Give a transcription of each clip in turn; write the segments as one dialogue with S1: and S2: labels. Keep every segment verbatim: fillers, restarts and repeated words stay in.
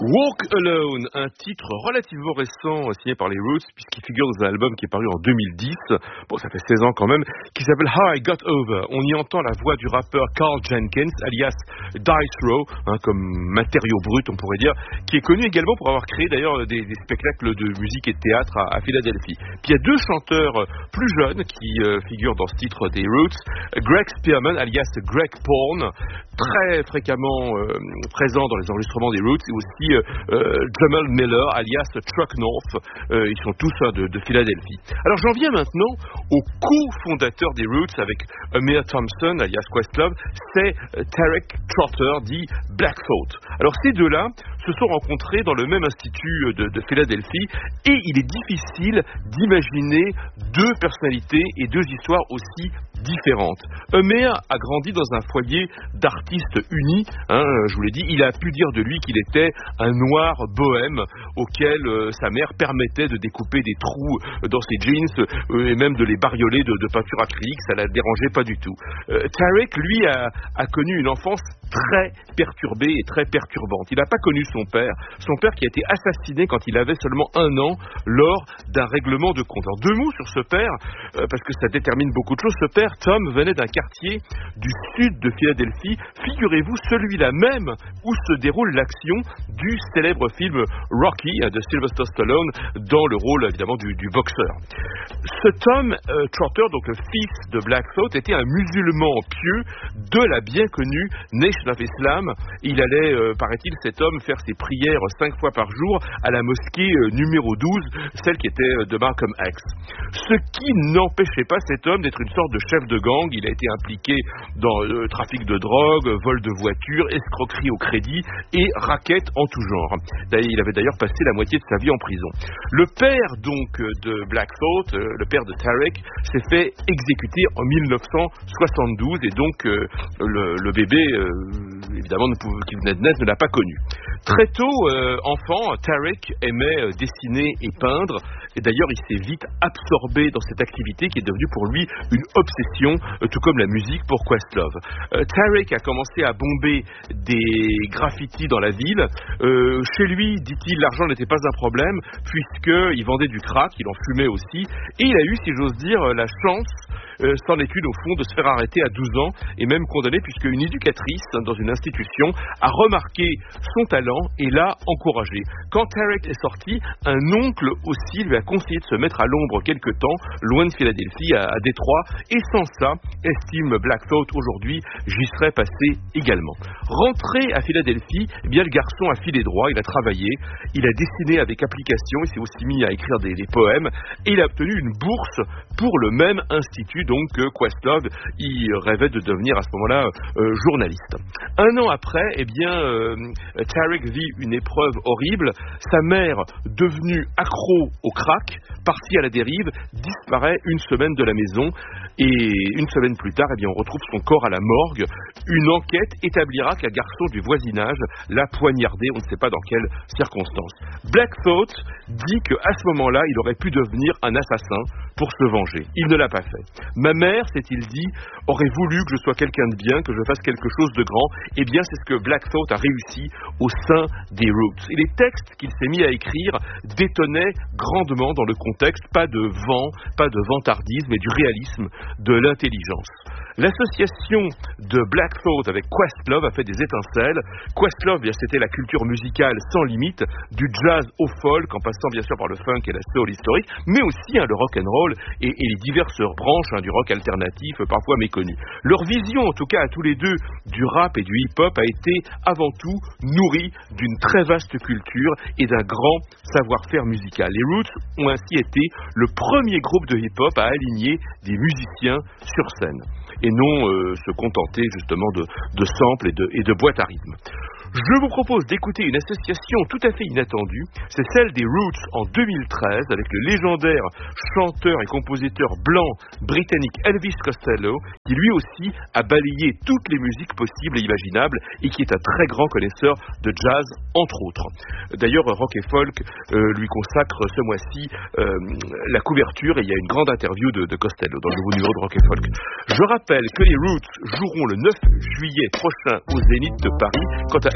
S1: Walk Alone, un titre relativement récent signé par les Roots puisqu'il figure dans un album qui est paru en deux mille dix, bon ça fait seize ans quand même, qui s'appelle How I Got Over. On y entend la voix du rappeur Carl Jenkins, alias Dice Row, hein, comme matériau brut on pourrait dire, qui est connu également pour avoir créé d'ailleurs des, des spectacles de musique et de théâtre à, à Philadelphie. Puis il y a deux chanteurs plus jeunes qui euh, figurent dans ce titre des Roots, Greg Spearman, alias Greg Porn, très fréquemment euh, présent dans les enregistrements des Roots, et aussi euh, euh, Jamal Miller, alias Truck North. Euh, ils sont tous hein, de, de Philadelphie. Alors j'en viens maintenant au co-fondateur des Roots avec Amir Thompson, alias Questlove, c'est euh, Tarek Trotter, dit Black Thought. Alors ces deux-là se sont rencontrés dans le même institut de, de Philadelphie, et il est difficile d'imaginer deux personnalités et deux histoires aussi différentes. Amir a grandi dans un foyer d'artistes unis, hein, je vous l'ai dit, il a pu dire de lui qu'il était un noir bohème auquel euh, sa mère permettait de découper des trous dans ses jeans euh, et même de les barioler de, de peinture acrylique, ça la dérangeait pas du tout. Euh, Tarek, lui, a, a connu une enfance très perturbée et très perturbante. Il n'a pas connu son père, son père qui a été assassiné quand il avait seulement un an lors d'un règlement de compte. Alors deux mots sur ce père, euh, parce que ça détermine beaucoup de choses. Ce père, Tom, venait d'un quartier du sud de Philadelphie, figurez-vous, celui-là même où se déroule l'action du célèbre film Rocky de Sylvester Stallone, dans le rôle évidemment du, du boxeur. Ce Tom euh, Trotter, donc le fils de Black Thought, était un musulman pieux de la bien connue Nation of Islam. Il allait, euh, paraît-il, cet homme faire ses prières cinq fois par jour à la mosquée euh, numéro douze, celle qui était euh, de Malcolm X. Ce qui n'empêchait pas cet homme d'être une sorte de chef de gang. Il a été impliqué dans le euh, trafic de drogue, vol de voitures, escroquerie au crédit et racket en tout genre. Il avait d'ailleurs passé la moitié de sa vie en prison. Le père donc de Black Thought, euh, le père de Tarek, s'est fait exécuter en dix-neuf cent soixante-douze, et donc euh, le, le bébé euh, évidemment qui venait de naître ne l'a pas connu. Très tôt, euh, enfant, Tarek aimait euh, dessiner et peindre, et d'ailleurs il s'est vite absorbé dans cette activité qui est devenue pour lui une obsession, euh, tout comme la musique pour Questlove. Euh, Tarek a commencé à bomber des graffitis dans la ville. Euh, chez lui, dit-il, l'argent n'était pas un problème, puisqu'il vendait du crack, il en fumait aussi, et il a eu, si j'ose dire, la chance, euh, sans l'étude au fond, de se faire arrêter à douze ans, et même condamné, puisque une éducatrice dans une institution a remarqué son talent et l'a encouragé. Quand Tarek est sorti, un oncle aussi lui a conseillé de se mettre à l'ombre quelque temps, loin de Philadelphie, à, à Détroit, et sans ça, estime Black Thought aujourd'hui, j'y serais passé également. Rentré à Philadelphie, eh bien le garçon a filé droit, il a travaillé, il a dessiné avec application, il s'est aussi mis à écrire des, des poèmes, et il a obtenu une bourse pour le même institut, donc que Questlove, il rêvait de devenir à ce moment-là euh, journaliste. Un an après, eh bien, euh, Tarek vit une épreuve horrible. Sa mère, devenue accro au crack, partie à la dérive, disparaît une semaine de la maison, et une semaine plus tard, eh bien, on retrouve son corps à la morgue. Une enquête établira qu'un garçon du voisinage l'a poignardé, on ne sait pas dans quelles circonstances. Black Thought dit qu'à ce moment-là, il aurait pu devenir un assassin pour se venger. Il ne l'a pas fait. Ma mère, s'est-il dit, aurait voulu que je sois quelqu'un de bien, que je fasse quelque chose de grand. Eh bien, c'est ce que Black Thought a réussi au sein des Roots. Et les textes qu'il s'est mis à écrire détonnaient grandement dans le contexte, pas de vent, pas de vantardisme, mais du réalisme, de l'intelligence. L'association de Black Thought avec Questlove a fait des étincelles. Questlove, bien, c'était la culture musicale sans limite, du jazz au folk, en passant bien sûr par le funk et la soul historique, mais aussi hein, le rock and roll et, et les diverses branches hein, du rock alternatif, parfois méconnues. Leur vision, en tout cas à tous les deux, du rap et du hip-hop a été avant tout nourrie d'une très vaste culture et d'un grand savoir-faire musical. Les Roots ont ainsi été le premier groupe de hip-hop à aligner des musiciens sur scène, et non euh, se contenter justement de, de samples et de, et de boîtes à rythme. Je vous propose d'écouter une association tout à fait inattendue, c'est celle des Roots en deux mille treize avec le légendaire chanteur et compositeur blanc britannique Elvis Costello, qui lui aussi a balayé toutes les musiques possibles et imaginables et qui est un très grand connaisseur de jazz entre autres. D'ailleurs, Rock et Folk euh, lui consacre ce mois-ci euh, la couverture, et il y a une grande interview de, de Costello dans le nouveau numéro de Rock et Folk. Je rappelle que les Roots joueront le neuf juillet prochain au Zénith de Paris. Quant à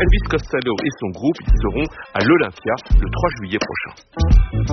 S1: Elvis Costello et son groupe, ils seront à l'Olympia le trois juillet prochain.